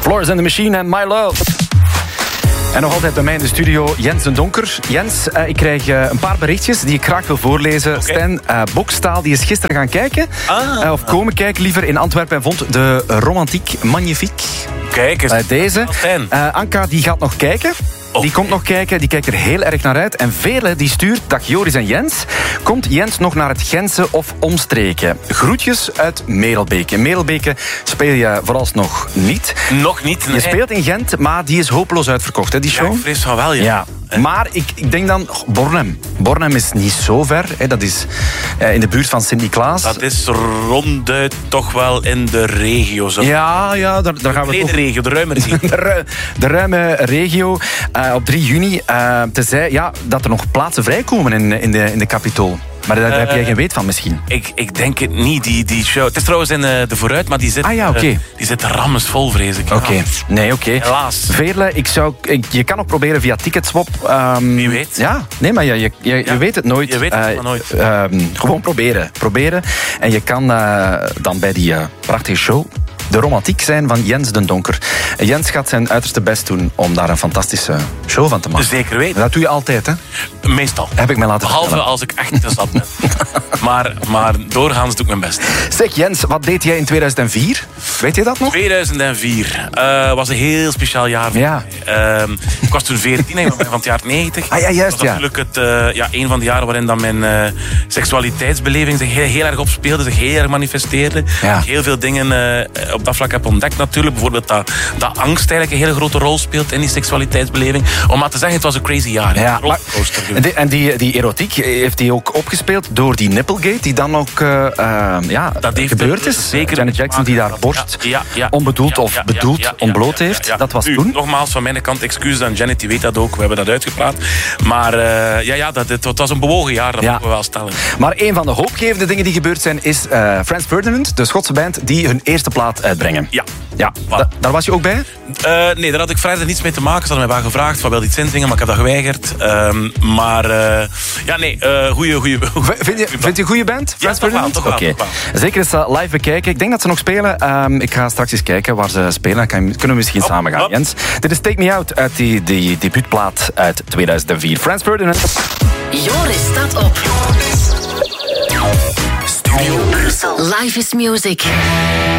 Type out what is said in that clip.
Florence and the Machine en My Love. En nog altijd bij mij in de studio Jens den Donker. Jens, ik krijg een paar berichtjes die ik graag wil voorlezen. Okay. Stijn Bokstaal die is gisteren gaan kijken. Of komen kijken liever in Antwerpen en vond de romantiek magnifiek. Kijk eens. Deze. Anka die gaat nog kijken. Die komt nog kijken, die kijkt er heel erg naar uit. En velen die stuurt, dag Joris en Jens. Komt Jens nog naar het Gentse of omstreken? Groetjes uit Merelbeke. Merelbeke speel je vooralsnog niet. Nog niet, nee. Je speelt in Gent, maar die is hopeloos uitverkocht, hè, die show? Ja, ik vrees van wel, ja. Maar ik denk dan, Bornem. Bornem is niet zo ver. Hè. Dat is in de buurt van Sint-Niklaas. Dat is ronduit toch wel in de regio. Zo. Ja, daar gaan we toch... De regio, de ruime regio. de ruime regio. Op 3 juni. Tenzij dat er nog plaatsen vrijkomen in de Capitool. Maar daar heb jij geen weet van misschien. Ik denk het niet, die show. Het is trouwens in de Vooruit, maar die zit, die zit rammesvol, vrees ik. Oké. Helaas. Veerle, je kan nog proberen via Ticketswap. Wie weet. Ja, nee, maar je weet het nooit. Je weet het nooit. Gewoon proberen. En je kan dan bij die prachtige show de romantiek zijn van Jens den Donker. Jens gaat zijn uiterste best doen om daar een fantastische show van te maken. Zeker weten. Dat doe je altijd, hè? Meestal. Heb ik mij laten Behalve vertellen. als ik echt te zat ben. maar doorgaans doe ik mijn best. Zeg Jens, wat deed jij in 2004? Weet je dat nog? 2004 was een heel speciaal jaar voor mij. Ik was toen 14, ik ben van het jaar 90. Ah ja, juist, dat was natuurlijk een van de jaren waarin dan mijn seksualiteitsbeleving zich heel erg opspeelde, zich heel erg manifesteerde. Ja. Heel veel dingen op dat vlak heb ontdekt natuurlijk. Bijvoorbeeld dat angst eigenlijk een hele grote rol speelt in die seksualiteitsbeleving. Om maar te zeggen, het was een crazy jaar. Ja, en die erotiek, heeft die ook opgespeeld door die Nipplegate, die dan ook dat gebeurd is? Zeker. Janet Jackson die daar borst onbedoeld of bedoeld ontbloot heeft. Dat was toen. Nogmaals, van mijn kant excuses aan Janet, die weet dat ook. We hebben dat uitgepraat. Maar het was een bewogen jaar, dat moeten we wel stellen. Maar een van de hoopgevende dingen die gebeurd zijn, is Franz Ferdinand, de Schotse band, die hun eerste plaat uitbrengen. Ja. Daar was je ook bij? Nee, daar had ik vrijdag niets mee te maken. Ze hadden mij wel gevraagd, van wil iets inzingen, maar ik heb dat geweigerd. Goeie. Vind je een goede band? Ja, toch wel. Zeker eens live bekijken. Ik denk dat ze nog spelen. Ik ga straks eens kijken waar ze spelen. Kunnen we misschien samen gaan, Jens. Dit is Take Me Out uit die debuutplaat uit 2004. Franz Ferdinand. Joris staat op. Studio Brussel. Life is music.